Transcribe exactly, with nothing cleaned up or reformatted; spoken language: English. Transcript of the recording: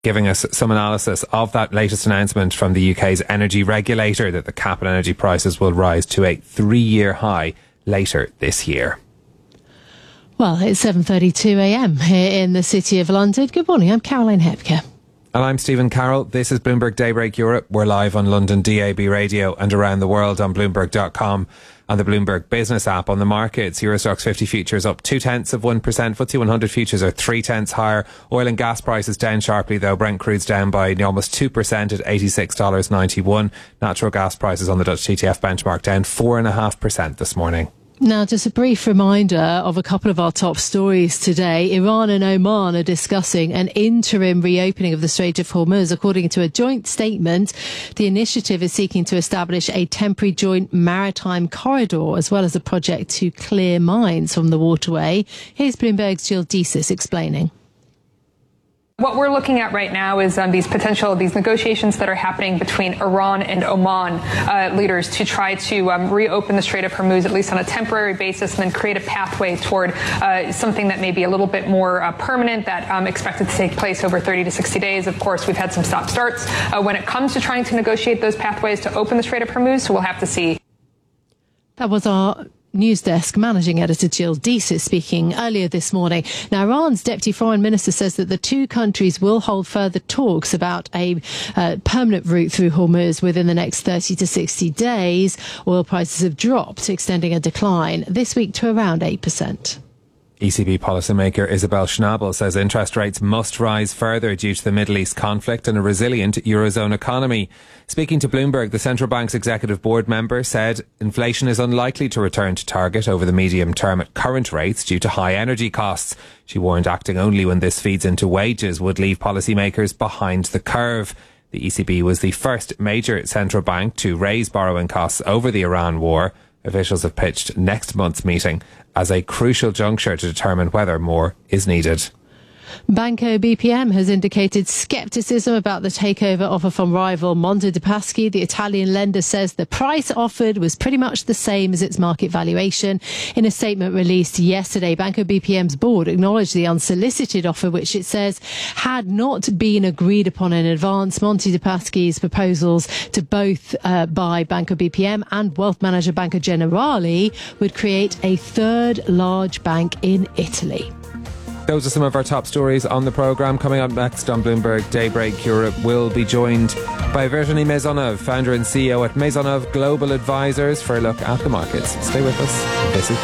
giving us some analysis of that latest announcement from the U K's energy regulator that the cap on energy prices will rise to a three-year high later this year. Well, it's seven thirty-two a m here in the City of London. Good morning, I'm Caroline Hepker. And I'm Stephen Carroll. This is Bloomberg Daybreak Europe. We're live on London D A B radio and around the world on Bloomberg dot com and the Bloomberg Business app. On the markets, Euro Stoxx fifty futures up two tenths of one percent. F T S E one hundred futures are three tenths higher. Oil and gas prices down sharply though. Brent crude's down by almost two percent at eighty-six dollars ninety-one. Natural gas prices on the Dutch T T F benchmark down four point five percent this morning. Now, just a brief reminder of a couple of our top stories today. Iran and Oman are discussing an interim reopening of the Strait of Hormuz. According to a joint statement, the initiative is seeking to establish a temporary joint maritime corridor, as well as a project to clear mines from the waterway. Here's Bloomberg's Jill Desis explaining. What we're looking at right now is um, these potential, these negotiations that are happening between Iran and Oman uh, leaders to try to um, reopen the Strait of Hormuz, at least on a temporary basis, and then create a pathway toward uh, something that may be a little bit more uh, permanent, that um, expected to take place over thirty to sixty days. Of course, we've had some stop-starts uh, when it comes to trying to negotiate those pathways to open the Strait of Hormuz, so we'll have to see. That was our News Desk managing editor Jill Desis speaking earlier this morning. Now, Iran's deputy foreign minister says that the two countries will hold further talks about a uh, permanent route through Hormuz within the next thirty to sixty days. Oil prices have dropped, extending a decline this week to around eight percent. E C B policymaker Isabel Schnabel says interest rates must rise further due to the Middle East conflict and a resilient Eurozone economy. Speaking to Bloomberg, the central bank's executive board member said inflation is unlikely to return to target over the medium term at current rates due to high energy costs. She warned acting only when this feeds into wages would leave policymakers behind the curve. The E C B was the first major central bank to raise borrowing costs over the Iran war. Officials have pitched next month's meeting as a crucial juncture to determine whether more is needed. Banco B P M has indicated scepticism about the takeover offer from rival Monte dei Paschi. The Italian lender says the price offered was pretty much the same as its market valuation. In a statement released yesterday, Banco B P M's board acknowledged the unsolicited offer, which it says had not been agreed upon in advance. Monte dei Paschi's proposals to both uh, buy Banco B P M and wealth manager Banco Generali would create a third large bank in Italy. Those are some of our top stories on the programme. Coming up next on Bloomberg Daybreak Europe, we'll be joined by Virginie Maisonneuve, founder and C E O at Maisonneuve Global Advisors, for a look at the markets. Stay with us. This is